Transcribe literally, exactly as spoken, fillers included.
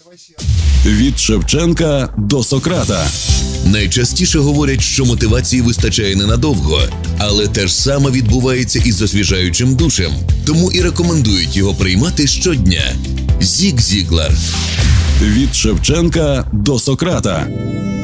Від Шевченка до Сократа. Найчастіше говорять, що мотивації вистачає ненадовго, але те ж саме відбувається із освіжаючим душем, тому і рекомендують його приймати щодня. Зіг Зіглар. Від Шевченка до Сократа.